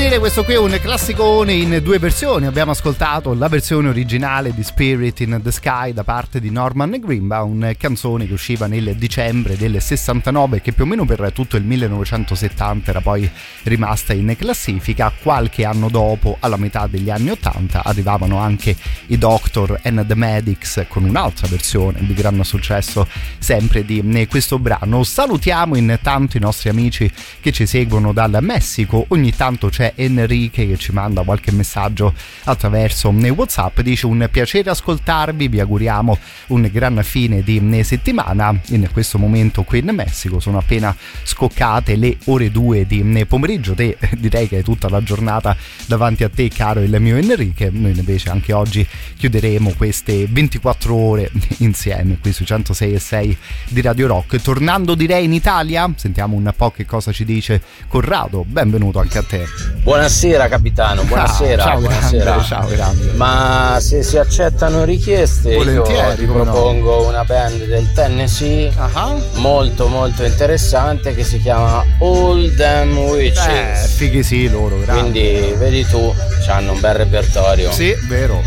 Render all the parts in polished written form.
dire, questo qui è un classicone in due versioni. Abbiamo ascoltato la versione originale di Spirit in the Sky da parte di Norman Greenbaum, canzone che usciva nel dicembre del 69 e che più o meno per tutto il 1970 era poi rimasta in classifica. Qualche anno dopo, alla metà degli anni 80, arrivavano anche i Doctor and the Medics con un'altra versione di gran successo sempre di questo brano. Salutiamo intanto i nostri amici che ci seguono dal Messico. Ogni tanto c'è Enrique che ci manda qualche messaggio attraverso WhatsApp, dice: un piacere ascoltarvi, vi auguriamo un gran fine di settimana. In questo momento qui in Messico sono appena scoccate le ore 2 di pomeriggio. Te direi che hai tutta la giornata davanti a te, caro il mio Enrique. Noi invece anche oggi chiuderemo queste 24 ore insieme qui su 106.6 di Radio Rock. Tornando direi in Italia, sentiamo un po' che cosa ci dice Corrado. Benvenuto anche a te. Buonasera capitano, buonasera. Ciao, buonasera. Grande, ciao grande. Ma se si accettano richieste, volentieri, io ti propongo una band del Tennessee molto molto interessante che si chiama All Them Witches. Fighi sì loro, grande. Quindi vedi tu, hanno un bel repertorio. Sì, vero.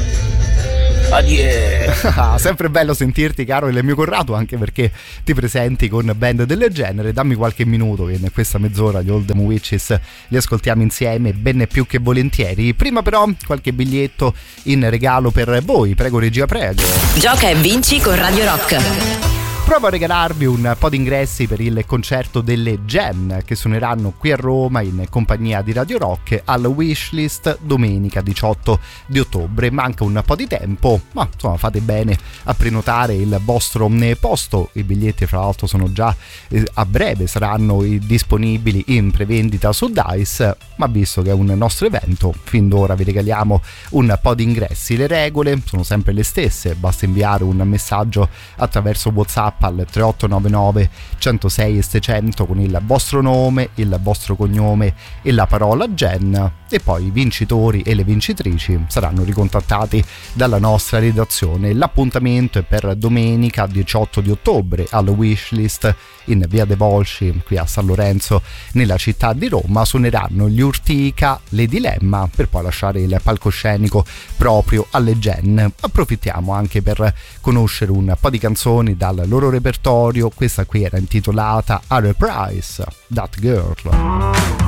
Adie. Sempre bello sentirti, caro il mio Corrado, anche perché ti presenti con band del genere. Dammi qualche minuto che in questa mezz'ora gli Old Them Witches li ascoltiamo insieme ben più che volentieri. Prima però qualche biglietto in regalo per voi, prego regia, prego. Gioca e vinci con Radio Rock. Provo a regalarvi un po' di ingressi per il concerto delle Gem che suoneranno qui a Roma in compagnia di Radio Rock al Wishlist domenica 18 di ottobre. Manca un po' di tempo, ma insomma fate bene a prenotare il vostro posto. I biglietti fra l'altro sono già a breve, saranno disponibili in prevendita su Dice, ma visto che è un nostro evento, fin d'ora vi regaliamo un po' di ingressi. Le regole sono sempre le stesse, basta inviare un messaggio attraverso WhatsApp al 3899 106 e 600 con il vostro nome, il vostro cognome e la parola Gen, e poi i vincitori e le vincitrici saranno ricontattati dalla nostra redazione. L'appuntamento è per domenica 18 di ottobre al Wishlist in via De Volsci qui a San Lorenzo nella città di Roma. Suoneranno gli Urtica, le Dilemma, per poi lasciare il palcoscenico proprio alle Gen. Approfittiamo anche per conoscere un po' di canzoni dal loro repertorio. Questa qui era intitolata A Reprise, That Girl.